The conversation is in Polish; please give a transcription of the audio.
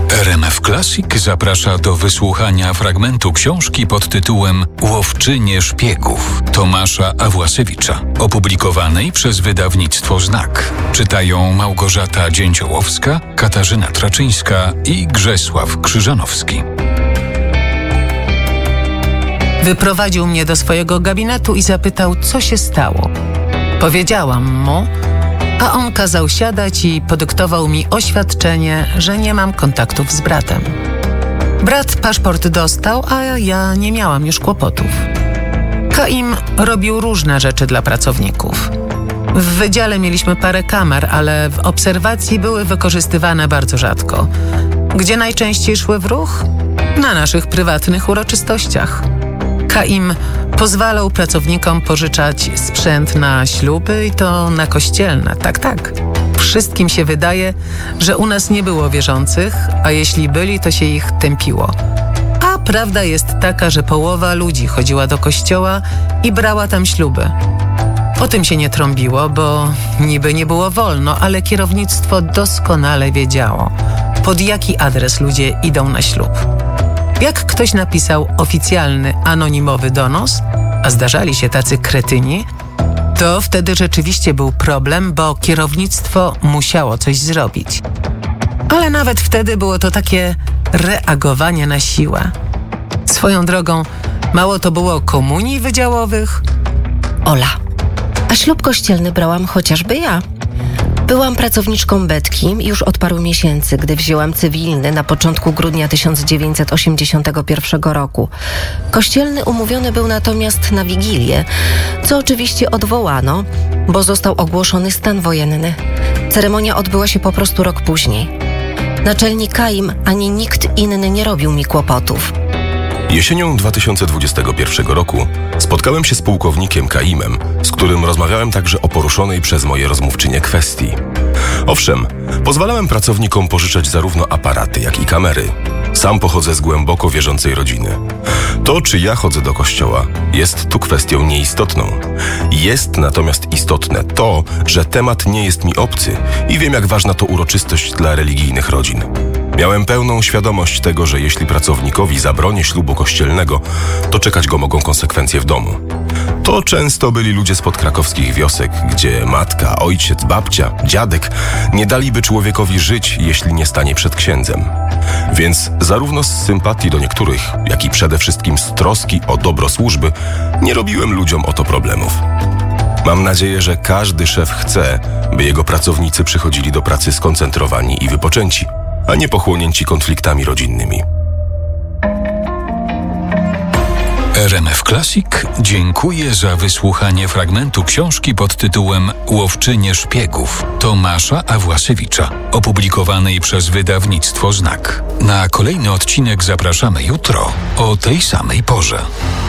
RMF Classic zaprasza do wysłuchania fragmentu książki pod tytułem Łowczynie szpiegów Tomasza Awłasiewicza, opublikowanej przez wydawnictwo Znak. Czytają Małgorzata Dzięciołowska, Katarzyna Traczyńska i Grzesław Krzyżanowski. Wyprowadził mnie do swojego gabinetu i zapytał, co się stało. Powiedziałam mu, a on kazał siadać i podyktował mi oświadczenie, że nie mam kontaktów z bratem. Brat paszport dostał, a ja nie miałam już kłopotów. Kaim robił różne rzeczy dla pracowników. W wydziale mieliśmy parę kamer, ale w obserwacji były wykorzystywane bardzo rzadko. Gdzie najczęściej szły w ruch? Na naszych prywatnych uroczystościach. Kaim pozwalał pracownikom pożyczać sprzęt na śluby i to na kościelne. Tak. Wszystkim się wydaje, że u nas nie było wierzących, a jeśli byli, to się ich tępiło. A prawda jest taka, że połowa ludzi chodziła do kościoła i brała tam śluby. O tym się nie trąbiło, bo niby nie było wolno, ale kierownictwo doskonale wiedziało, pod jaki adres ludzie idą na ślub. Jak ktoś napisał oficjalny, anonimowy donos, a zdarzali się tacy kretyni, to wtedy rzeczywiście był problem, bo kierownictwo musiało coś zrobić. Ale nawet wtedy było to takie reagowanie na siłę. Swoją drogą, mało to było komunii wydziałowych. Ola, a ślub kościelny brałam chociażby ja. Byłam pracowniczką Betki już od paru miesięcy, gdy wzięłam cywilny na początku grudnia 1981 roku. Kościelny umówiony był natomiast na Wigilię, co oczywiście odwołano, bo został ogłoszony stan wojenny. Ceremonia odbyła się po prostu rok później. Naczelnik Kaim ani nikt inny nie robił mi kłopotów. Jesienią 2021 roku spotkałem się z pułkownikiem Kaimem, z którym rozmawiałem także o poruszonej przez moje rozmówczynie kwestii. Owszem, pozwalałem pracownikom pożyczać zarówno aparaty, jak i kamery. Sam pochodzę z głęboko wierzącej rodziny. To, czy ja chodzę do kościoła, jest tu kwestią nieistotną. Jest natomiast istotne to, że temat nie jest mi obcy i wiem, jak ważna to uroczystość dla religijnych rodzin. Miałem pełną świadomość tego, że jeśli pracownikowi zabronię ślubu kościelnego, to czekać go mogą konsekwencje w domu. To często byli ludzie spod krakowskich wiosek, gdzie matka, ojciec, babcia, dziadek nie daliby człowiekowi żyć, jeśli nie stanie przed księdzem. Więc zarówno z sympatii do niektórych, jak i przede wszystkim z troski o dobro służby, nie robiłem ludziom o to problemów. Mam nadzieję, że każdy szef chce, by jego pracownicy przychodzili do pracy skoncentrowani i wypoczęci, a nie pochłonięci konfliktami rodzinnymi. RMF Classic dziękuję za wysłuchanie fragmentu książki pod tytułem Łowczynie szpiegów Tomasza Awłasiewicza, opublikowanej przez wydawnictwo Znak. Na kolejny odcinek zapraszamy jutro o tej samej porze.